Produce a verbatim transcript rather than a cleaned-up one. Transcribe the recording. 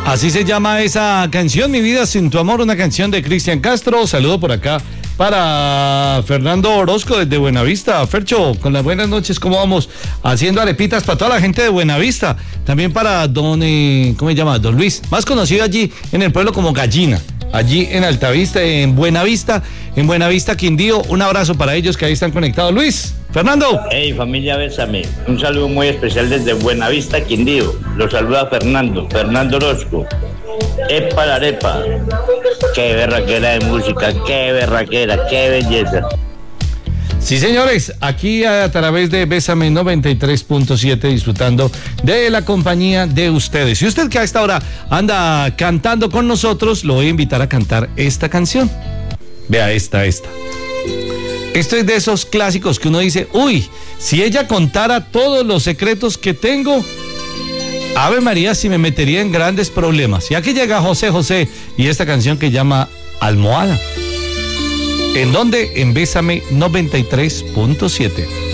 Así se llama esa canción, Mi vida sin tu amor, una canción de Cristian Castro. Saludo por acá para Fernando Orozco desde Buenavista. Fercho, con las buenas noches, ¿cómo vamos? Haciendo arepitas para toda la gente de Buenavista. También para don, eh, ¿cómo se llama? Don Luis, más conocido allí en el pueblo como Gallina. Allí en Altavista, en Buenavista, en Buenavista, Quindío. Un abrazo para ellos que ahí están conectados. Luis, Fernando. Hey, familia Bésame. Un saludo muy especial desde Buenavista, Quindío. Los saluda Fernando, Fernando Orozco. Epa la arepa. Qué berraquera de música, qué berraquera, qué belleza. Sí, señores, aquí a través de Bésame noventa y tres punto siete, disfrutando de la compañía de ustedes. Y usted que a esta hora anda cantando con nosotros, lo voy a invitar a cantar esta canción. Vea esta, esta. Esto es de esos clásicos que uno dice, uy, si ella contara todos los secretos que tengo, Ave María, si me metería en grandes problemas. Y aquí llega José José y esta canción que llama Almohada. ¿En dónde? En Bésame noventa y tres punto siete.